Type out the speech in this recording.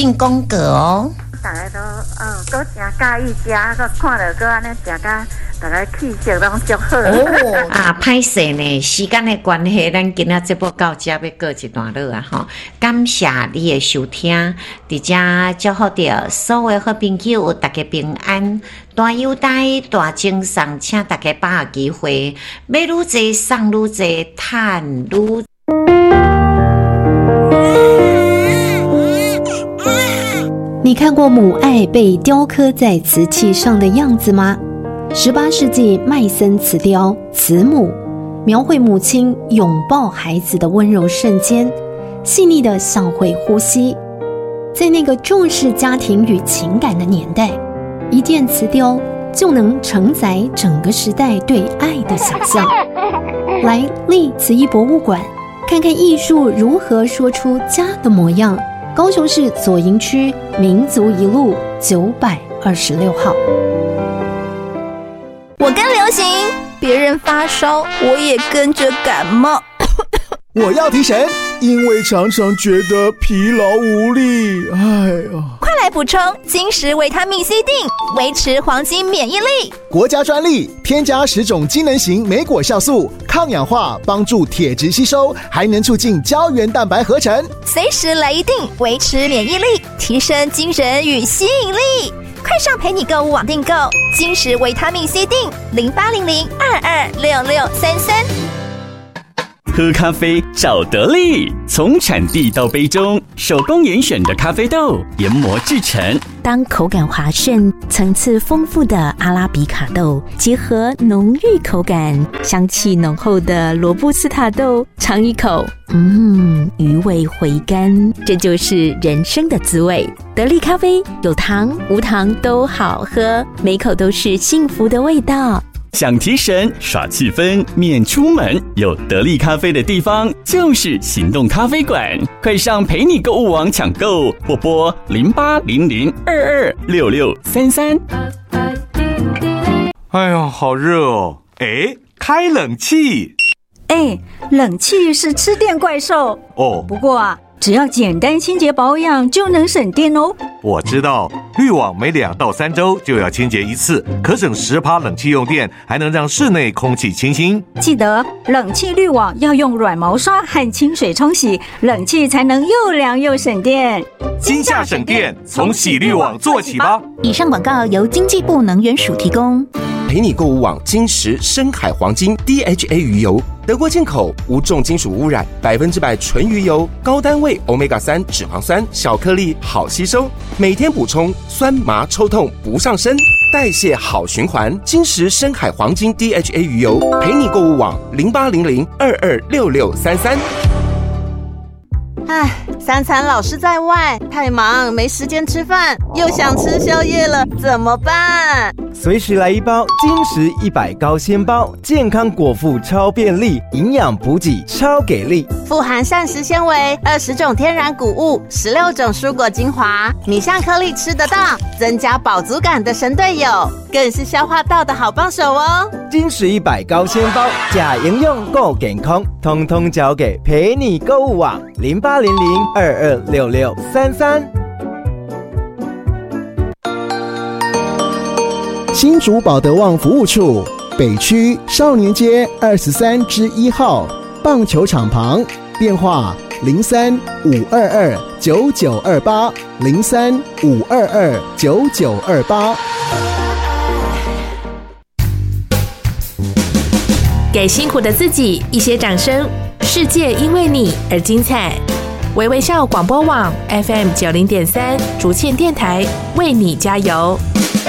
进宫格哦。 大家都真介意吃，佮看到佮安尼食甲大家气色拢足好。 哦啊，歹势呢，时间的关系，咱今仔节目到这要告一段落啊！吼，感谢你的收听，伫遮祝福着所有好朋友，大家平安，大优待，大精神，请大家把握机会，买愈多送愈多，赚愈。 你看过母爱被雕刻在瓷器上的样子吗？18世纪麦森瓷雕慈母，描绘母亲拥抱孩子的温柔瞬间，细腻的像会呼吸。在那个重视家庭与情感的年代，一件瓷雕就能承载整个时代对爱的想象。来立慈艺博物馆，看看艺术如何说出家的模样。高雄市左营区民族一路926号。 我跟流行，别人发烧，我也跟着感冒。 我要提神，因为常常觉得疲劳无力。哎呀， 快来补充金石维他命 C 锭，维持黄金免疫力。 国家专利，添加10种机能型莓果酵素，抗氧化，帮助铁质吸收，还能促进胶原蛋白合成。 随时来一锭，维持免疫力，提升精神与吸引力。快上陪你购物网订购金石维他命 C 锭，0800226633。 喝咖啡找得力，从产地到杯中，手工严选的咖啡豆研磨制成。 当口感滑顺、层次丰富的阿拉比卡豆结合浓郁口感、香气浓厚的罗布斯塔豆，尝一口，余味回甘，这就是人生的滋味。得力咖啡有糖无糖都好喝，每口都是幸福的味道。 想提神耍气氛免出门，有得力咖啡的地方就是行动咖啡馆，快上陪你购物网抢购，或拨0800226633。 哎呦，好热哦！哎，开冷气。 冷气是吃电怪兽哦。 不过啊，只要简单清洁保养就能省电哦。 我知道，滤网每2到3周就要清洁一次，可省10%冷气用电，还能让室内空气清新。 记得冷气滤网要用软毛刷和清水冲洗，冷气才能又凉又省电。 今夏省电，从洗滤网做起吧。 以上广告由经济部能源署提供。 陪你购物网金石深海黄金 DHA 鱼油，德国进口，无重金属污染，100%纯鱼油，高单位 Omega-3 脂肪酸，小颗粒好吸收，每天补充，酸麻抽痛不上身，代谢好循环。金石深海黄金 DHA 鱼油，陪你购物网0800226633。 3餐老是在外，太忙没时间吃饭，又想吃宵夜了，怎么办？ 随时来一包金石100高纤包，健康果腹超便利，营养补给超给力， 富含膳食纤维，20种天然谷物，16种蔬果精华，米香颗粒吃得到，增加饱足感的神队友，更是消化道的好帮手哦。 金石100高纤包，假营养够健康，通通交给陪你购物网0800226633。 新竹保德旺服务处，北区少年街23-1号，棒球场旁，电话03-522-9928，03-522-9928。 给辛苦的自己一些掌声，世界因为你而精彩。微微笑广播网 FM90.3 竹堑电台为你加油。